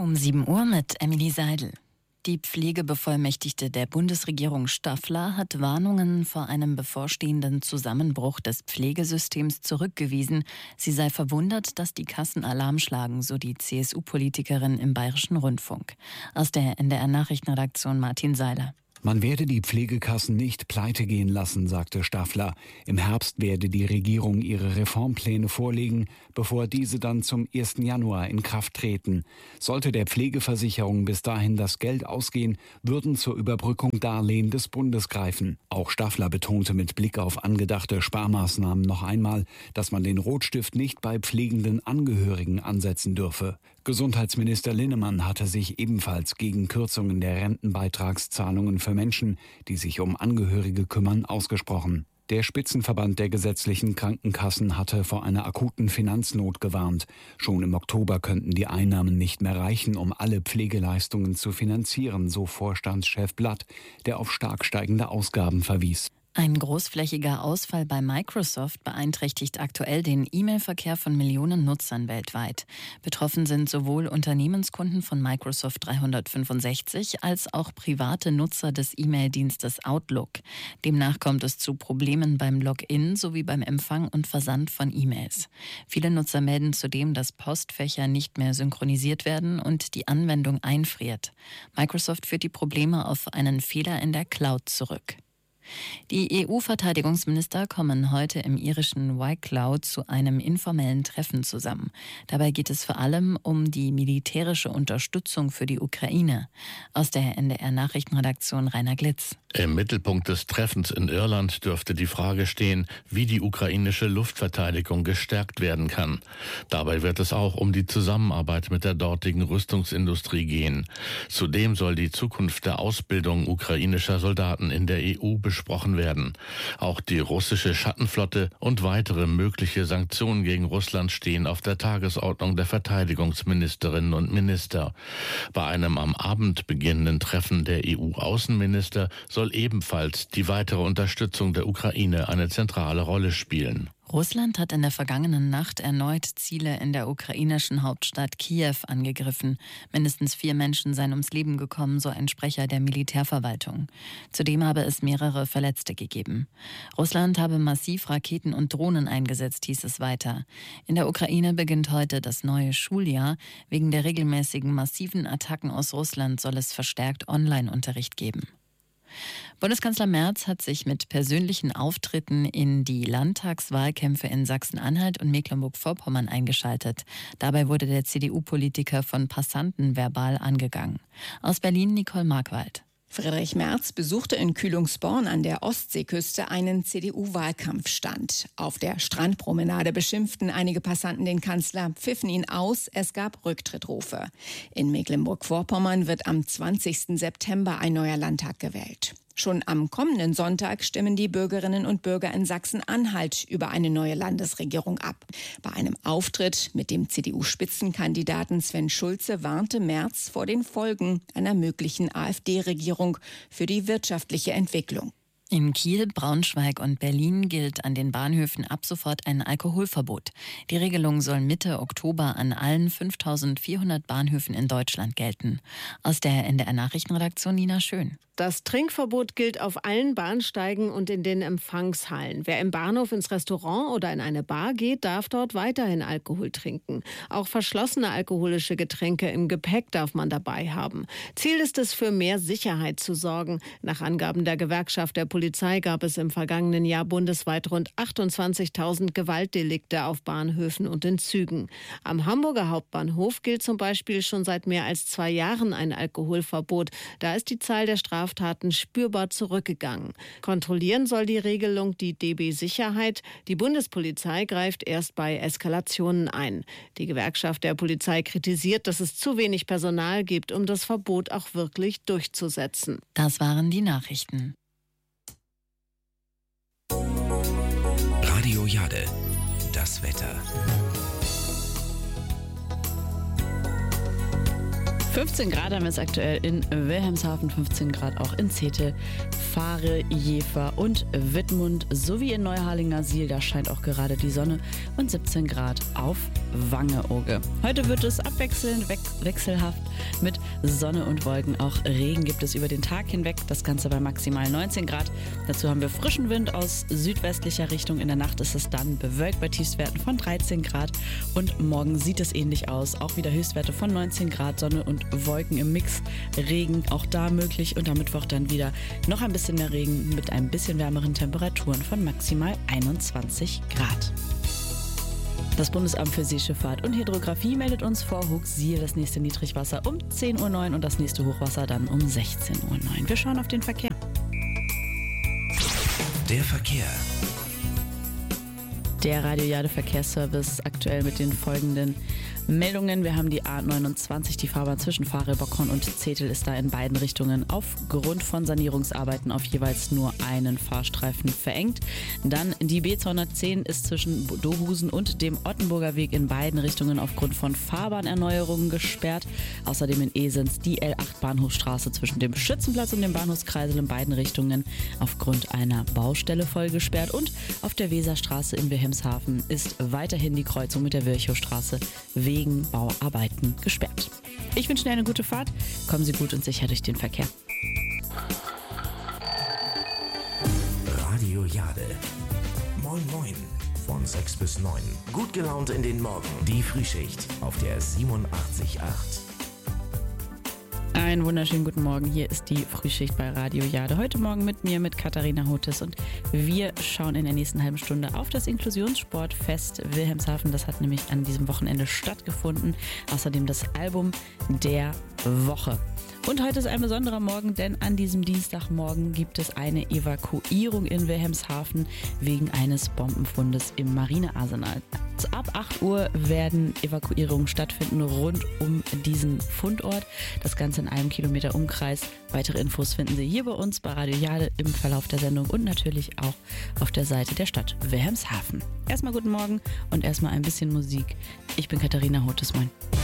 Um 7 Uhr mit Emily Seidel. Die Pflegebevollmächtigte der Bundesregierung Staffler hat Warnungen vor einem bevorstehenden Zusammenbruch des Pflegesystems zurückgewiesen. Sie sei verwundert, dass die Kassen Alarm schlagen, so die CSU-Politikerin im Bayerischen Rundfunk. Aus der NDR-Nachrichtenredaktion Martin Seiler. Man werde die Pflegekassen nicht pleite gehen lassen, sagte Staffler. Im Herbst werde die Regierung ihre Reformpläne vorlegen, bevor diese dann zum 1. Januar in Kraft treten. Sollte der Pflegeversicherung bis dahin das Geld ausgehen, würden zur Überbrückung Darlehen des Bundes greifen. Auch Staffler betonte mit Blick auf angedachte Sparmaßnahmen noch einmal, dass man den Rotstift nicht bei pflegenden Angehörigen ansetzen dürfe. Gesundheitsminister Linnemann hatte sich ebenfalls gegen Kürzungen der Rentenbeitragszahlungen für Menschen, die sich um Angehörige kümmern, ausgesprochen. Der Spitzenverband der gesetzlichen Krankenkassen hatte vor einer akuten Finanznot gewarnt. Schon im Oktober könnten die Einnahmen nicht mehr reichen, um alle Pflegeleistungen zu finanzieren, so Vorstandschef Blatt, der auf stark steigende Ausgaben verwies. Ein großflächiger Ausfall bei Microsoft beeinträchtigt aktuell den E-Mail-Verkehr von Millionen Nutzern weltweit. Betroffen sind sowohl Unternehmenskunden von Microsoft 365 als auch private Nutzer des E-Mail-Dienstes Outlook. Demnach kommt es zu Problemen beim Login sowie beim Empfang und Versand von E-Mails. Viele Nutzer melden zudem, dass Postfächer nicht mehr synchronisiert werden und die Anwendung einfriert. Microsoft führt die Probleme auf einen Fehler in der Cloud zurück. Die EU-Verteidigungsminister kommen heute im irischen Wicklow zu einem informellen Treffen zusammen. Dabei geht es vor allem um die militärische Unterstützung für die Ukraine. Aus der NDR-Nachrichtenredaktion Rainer Glitz. Im Mittelpunkt des Treffens in Irland dürfte die Frage stehen, wie die ukrainische Luftverteidigung gestärkt werden kann. Dabei wird es auch um die Zusammenarbeit mit der dortigen Rüstungsindustrie gehen. Zudem soll die Zukunft der Ausbildung ukrainischer Soldaten in der EU besprochen werden. Auch die russische Schattenflotte und weitere mögliche Sanktionen gegen Russland stehen auf der Tagesordnung der Verteidigungsministerinnen und Minister. Bei einem am Abend beginnenden Treffen der EU-Außenminister soll ebenfalls die weitere Unterstützung der Ukraine eine zentrale Rolle spielen. Russland hat in der vergangenen Nacht erneut Ziele in der ukrainischen Hauptstadt Kiew angegriffen. Mindestens 4 Menschen seien ums Leben gekommen, so ein Sprecher der Militärverwaltung. Zudem habe es mehrere Verletzte gegeben. Russland habe massiv Raketen und Drohnen eingesetzt, hieß es weiter. In der Ukraine beginnt heute das neue Schuljahr. Wegen der regelmäßigen massiven Attacken aus Russland soll es verstärkt Online-Unterricht geben. Bundeskanzler Merz hat sich mit persönlichen Auftritten in die Landtagswahlkämpfe in Sachsen-Anhalt und Mecklenburg-Vorpommern eingeschaltet. Dabei wurde der CDU-Politiker von Passanten verbal angegangen. Aus Berlin Nicole Markwald. Friedrich Merz besuchte in Kühlungsborn an der Ostseeküste einen CDU-Wahlkampfstand. Auf der Strandpromenade beschimpften einige Passanten den Kanzler, pfiffen ihn aus, es gab Rücktrittrufe. In Mecklenburg-Vorpommern wird am 20. September ein neuer Landtag gewählt. Schon am kommenden Sonntag stimmen die Bürgerinnen und Bürger in Sachsen-Anhalt über eine neue Landesregierung ab. Bei einem Auftritt mit dem CDU-Spitzenkandidaten Sven Schulze warnte Merz vor den Folgen einer möglichen AfD-Regierung für die wirtschaftliche Entwicklung. In Kiel, Braunschweig und Berlin gilt an den Bahnhöfen ab sofort ein Alkoholverbot. Die Regelung soll Mitte Oktober an allen 5.400 Bahnhöfen in Deutschland gelten. Aus der NDR-Nachrichtenredaktion Nina Schön. Das Trinkverbot gilt auf allen Bahnsteigen und in den Empfangshallen. Wer im Bahnhof ins Restaurant oder in eine Bar geht, darf dort weiterhin Alkohol trinken. Auch verschlossene alkoholische Getränke im Gepäck darf man dabei haben. Ziel ist es, für mehr Sicherheit zu sorgen. Nach Angaben der Gewerkschaft der Polizei gab es im vergangenen Jahr bundesweit rund 28.000 Gewaltdelikte auf Bahnhöfen und in Zügen. Am Hamburger Hauptbahnhof gilt zum Beispiel schon seit mehr als 2 Jahren ein Alkoholverbot. Da ist die Zahl der Straftaten spürbar zurückgegangen. Kontrollieren soll die Regelung die DB Sicherheit. Die Bundespolizei greift erst bei Eskalationen ein. Die Gewerkschaft der Polizei kritisiert, dass es zu wenig Personal gibt, um das Verbot auch wirklich durchzusetzen. Das waren die Nachrichten. Radio Jade, das Wetter. 15 Grad haben wir es aktuell in Wilhelmshaven, 15 Grad auch in Zetel, Fahre, Jever und Wittmund sowie in Neuharlingersiel. Da scheint auch gerade die Sonne und 17 Grad auf Wangerooge. Heute wird es abwechselnd wechselhaft mit Sonne und Wolken. Auch Regen gibt es über den Tag hinweg. Das Ganze bei maximal 19 Grad. Dazu haben wir frischen Wind aus südwestlicher Richtung. In der Nacht ist es dann bewölkt bei Tiefstwerten von 13 Grad. Und morgen sieht es ähnlich aus. Auch wieder Höchstwerte von 19 Grad, Sonne und Wolken im Mix. Regen auch da möglich. Und am Mittwoch dann wieder noch ein bisschen mehr Regen mit ein bisschen wärmeren Temperaturen von maximal 21 Grad. Das Bundesamt für Seeschifffahrt und Hydrographie meldet uns vor Hooksiel das nächste Niedrigwasser um 10.09 Uhr und das nächste Hochwasser dann um 16.09 Uhr. Wir schauen auf den Verkehr. Der Verkehr. Der Radio Jade Verkehrsservice aktuell mit den folgenden Meldungen. Wir haben die A29, die Fahrbahn zwischen Fahre-Bockhorn und Zetel ist da in beiden Richtungen aufgrund von Sanierungsarbeiten auf jeweils nur einen Fahrstreifen verengt. Dann die B210 ist zwischen Dohusen und dem Ottenburger Weg in beiden Richtungen aufgrund von Fahrbahnerneuerungen gesperrt. Außerdem in Esens die L8 Bahnhofstraße zwischen dem Schützenplatz und dem Bahnhofskreisel in beiden Richtungen aufgrund einer Baustelle voll gesperrt. Und auf der Weserstraße in Wilhelmshaven ist weiterhin die Kreuzung mit der Virchowstraße wegen Bauarbeiten gesperrt. Ich wünsche Ihnen eine gute Fahrt. Kommen Sie gut und sicher durch den Verkehr. Radio Jade. Moin Moin. Von 6 bis 9. Gut gelaunt in den Morgen. Die Frühschicht auf der 87.8. Einen wunderschönen guten Morgen. Hier ist die Frühschicht bei Radio Jade. Heute Morgen mit mir, mit Katharina Hotes. Und wir schauen in der nächsten halben Stunde auf das Inklusionssportfest Wilhelmshaven. Das hat nämlich an diesem Wochenende stattgefunden. Außerdem das Album der Woche. Und heute ist ein besonderer Morgen, denn an diesem Dienstagmorgen gibt es eine Evakuierung in Wilhelmshaven wegen eines Bombenfundes im Marinearsenal. Ab 8 Uhr werden Evakuierungen stattfinden rund um diesen Fundort. Das Ganze in einem Kilometer Umkreis. Weitere Infos finden Sie hier bei uns bei Radio Jade im Verlauf der Sendung und natürlich auch auf der Seite der Stadt Wilhelmshaven. Erstmal guten Morgen und erstmal ein bisschen Musik. Ich bin Katharina Hotes, moin.